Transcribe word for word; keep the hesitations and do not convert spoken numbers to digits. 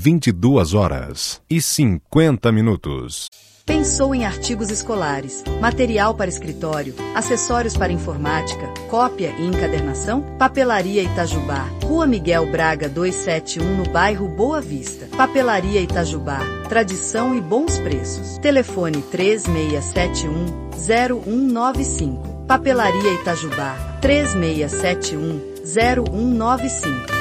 vinte e duas horas e cinquenta minutos. Pensou em artigos escolares, material para escritório, acessórios para informática, cópia e encadernação? Papelaria Itajubá, Rua Miguel Braga duzentos e setenta e um, no bairro Boa Vista. Papelaria Itajubá, tradição e bons preços. Telefone três seis sete um, zero um nove cinco. Papelaria Itajubá, três seis sete um, zero um nove cinco.